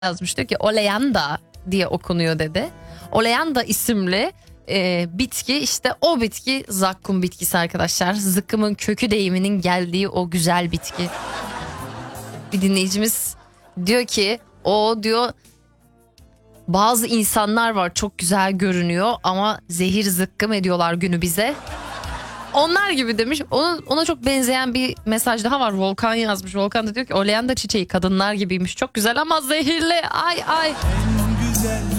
yazmış. Diyor ki Oleanda diye okunuyor dedi. Oleanda isimli bitki, işte o bitki zakkum bitkisi arkadaşlar. Zıkkımın kökü deyiminin geldiği o güzel bitki. Bir dinleyicimiz diyor ki o diyor bazı insanlar var çok güzel görünüyor ama zehir zıkkım ediyorlar günü bize. Onlar gibi demiş. Ona çok benzeyen bir mesaj daha var. Volkan yazmış. Volkan da diyor ki Oleanda çiçeği kadınlar gibiymiş. Çok güzel ama zehirli. Ay ay.